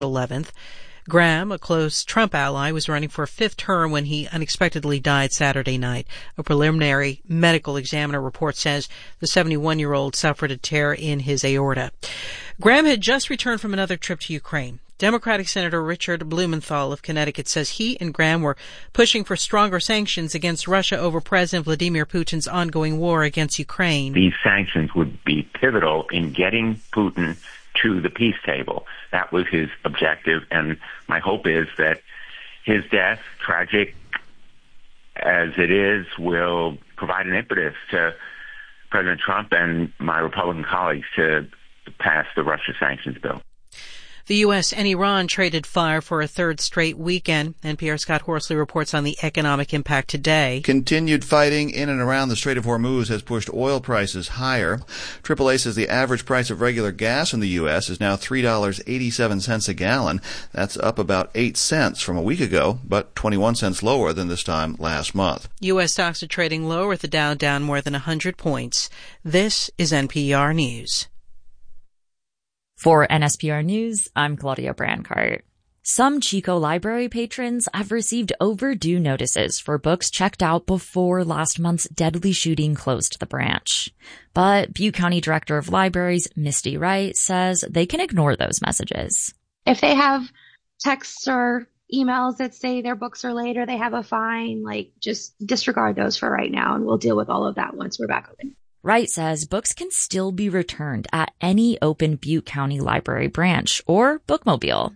11th. Graham, a close Trump ally, was running for a fifth term when he unexpectedly died Saturday night. A preliminary medical examiner report says the 71-year-old suffered a tear in his aorta. Graham had just returned from another trip to Ukraine. Democratic Senator Richard Blumenthal of Connecticut says he and Graham were pushing for stronger sanctions against Russia over President Vladimir Putin's ongoing war against Ukraine. These sanctions would be pivotal in getting Putin to the peace table. That was his objective, and my hope is that his death, tragic as it is, will provide an impetus to President Trump and my Republican colleagues to pass the Russia sanctions bill. The U.S. and Iran traded fire for a third straight weekend. NPR's Scott Horsley reports on the economic impact today. Continued fighting in and around the Strait of Hormuz has pushed oil prices higher. AAA says the average price of regular gas in the U.S. is now $3.87 a gallon. That's up about 8 cents from a week ago, but 21 cents lower than this time last month. U.S. stocks are trading lower, with the Dow down more than 100 points. This is NPR News. For NSPR News, I'm Claudia Brancart. Some Chico Library patrons have received overdue notices for books checked out before last month's deadly shooting closed the branch. But Butte County Director of Libraries, Misty Wright, says they can ignore those messages. If they have texts or emails that say their books are late or they have a fine, just disregard those for right now, and we'll deal with all of that once we're back open. Wright says books can still be returned at any open Butte County Library branch or bookmobile,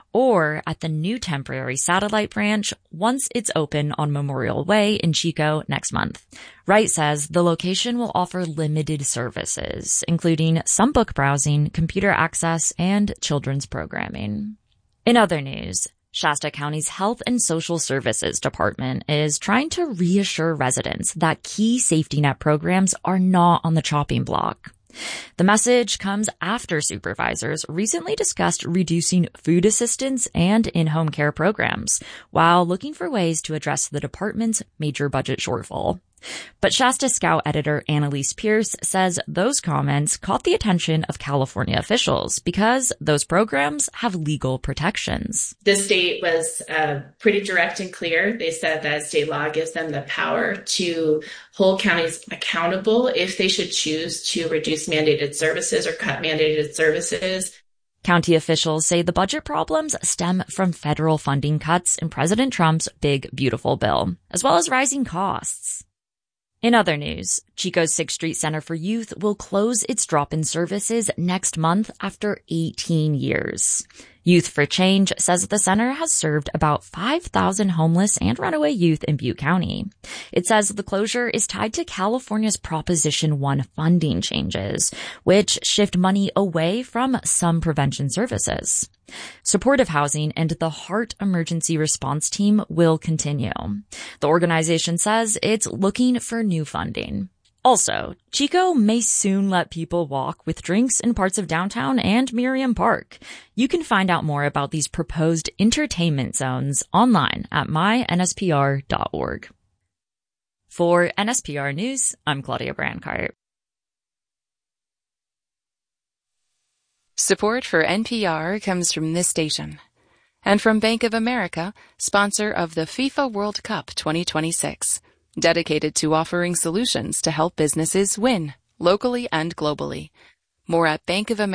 or at the new temporary satellite branch once it's open on Memorial Way in Chico next month. Wright says the location will offer limited services, including some book browsing, computer access, and children's programming. In other news, Shasta County's Health and Social Services Department is trying to reassure residents that key safety net programs are not on the chopping block. The message comes after supervisors recently discussed reducing food assistance and in-home care programs while looking for ways to address the department's major budget shortfall. But Shasta Scout editor Annalise Pierce says those comments caught the attention of California officials because those programs have legal protections. The state was pretty direct and clear. They said that state law gives them the power to hold counties accountable if they should choose to reduce mandated services or cut mandated services. County officials say the budget problems stem from federal funding cuts in President Trump's Big Beautiful Bill, as well as rising costs. In other news, Chico's 6th Street Center for Youth will close its drop-in services next month after 18 years. Youth for Change says the center has served about 5,000 homeless and runaway youth in Butte County. It says the closure is tied to California's Proposition 1 funding changes, which shift money away from some prevention services. Supportive housing and the Heart Emergency Response Team will continue. The organization says it's looking for new funding. Also, Chico may soon let people walk with drinks in parts of downtown and Miriam Park. You can find out more about these proposed entertainment zones online at mynspr.org. For NSPR News, I'm Claudia Brancart. Support for NPR comes from this station and from Bank of America, sponsor of the FIFA World Cup 2026. Dedicated to offering solutions to help businesses win, locally and globally. More at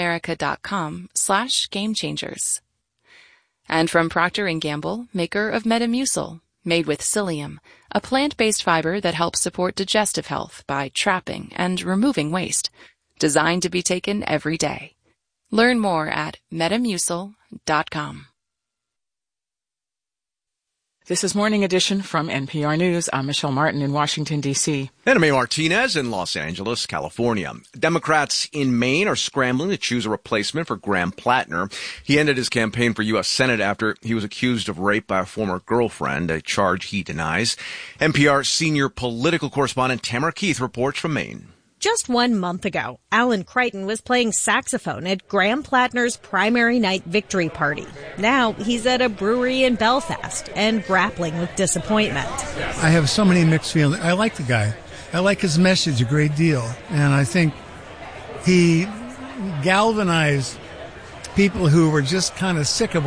bankofamerica.com/gamechangers. And from Procter & Gamble, maker of Metamucil, made with psyllium, a plant-based fiber that helps support digestive health by trapping and removing waste. Designed to be taken every day. Learn more at metamucil.com. This is Morning Edition from NPR News. I'm Michelle Martin in Washington, D.C. And I'm Martinez in Los Angeles, California. Democrats in Maine are scrambling to choose a replacement for Graham Plattner. He ended his campaign for U.S. Senate after he was accused of rape by a former girlfriend, a charge he denies. NPR senior political correspondent Tamara Keith reports from Maine. Just 1 month ago, Alan Crichton was playing saxophone at Graham Plattner's primary night victory party. Now he's at a brewery in Belfast and grappling with disappointment. I have so many mixed feelings. I like the guy. I like his message a great deal. And I think he galvanized people who were just kind of sick of